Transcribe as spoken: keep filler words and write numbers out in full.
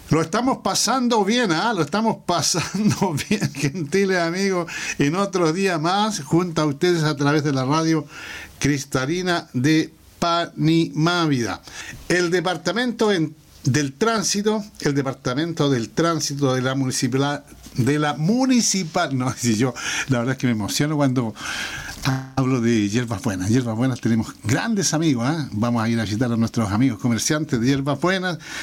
Lo estamos pasando bien, ¿ah? Lo estamos pasando bien, gentiles amigos, en otro día más, junto a ustedes a través de la radio cristalina de Panimávida. El departamento en, del tránsito, el departamento del tránsito de la municipal, de la municipal, no, si yo, la verdad es que me emociono cuando hablo de Hierbas Buenas. Hierbas Buenas tenemos grandes amigos, ¿eh? Vamos a ir a visitar a nuestros amigos comerciantes de Hierbas Buenas.